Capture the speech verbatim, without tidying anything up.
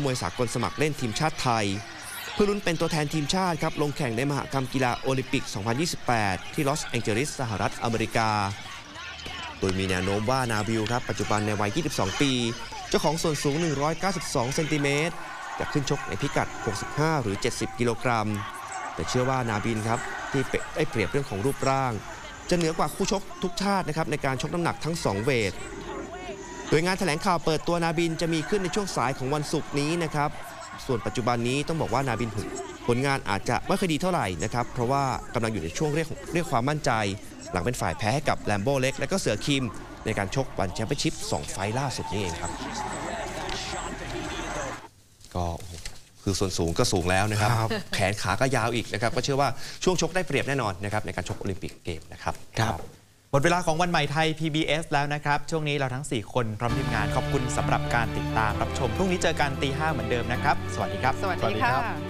มวยสากลสมัครเล่นทีมชาติไทยเพื่อลุ้นเป็นตัวแทนทีมชาติครับลงแข่งในมหกรรมกีฬาโอลิมปิก สองพันยี่สิบแปด ที่ลอสแองเจลิสสหรัฐอเมริกาโดยมีแนวโน้มว่านาบิลครับปัจจุบันในวัยยี่สิบสองปีเจ้าของส่วนสูงหนึ่งร้อยเก้าสิบสองเซนติเมตรจะขึ้นชกในพิกัดหกสิบห้าหรือเจ็ดสิบกิโลกรัมแต่เชื่อว่านาบิลครับที่ได้เปรียบเรื่องของรูปร่างจะเหนือกว่าคู่ชกทุกชาตินะครับในการชกน้ำหนักทั้งสองเวทโดยงานแถลงข่าวเปิดตัวนาบิลจะมีขึ้นในช่วงสายของวันศุกร์นี้นะครับส่วนปัจจุบันนี้ต้องบอกว่านาบิลผลงานอาจจะไม่ค่อยดีเท่าไหร่นะครับเพราะว่ากำลังอยู่ในช่วงเรียกเรียกความมั่นใจหลังเป็นฝ่ายแพ้ให้กับแลมโบ้เล็กและก็เสือคิมในการชกวันแชมเปี้ยนชิพสองไฟล์ล่าสุดนี้เองครับก็คือส่วนสูงก็สูงแล้วนะครับแขนขาก็ยาวอีกนะครับก็เชื่อว่าช่วงชกได้เปรียบแน่นอนนะครับในการชกโอลิมปิกเกมนะครับครับหมดเวลาของวันใหม่ไทย พี บี เอส แล้วนะครับช่วงนี้เราทั้งสี่คนพร้อมทีมงานขอบคุณสำหรับการติดตามรับชมพรุ่งนี้เจอกันตีห้าเหมือนเดิมนะครับสวัสดีครับสวัสดีค่ะ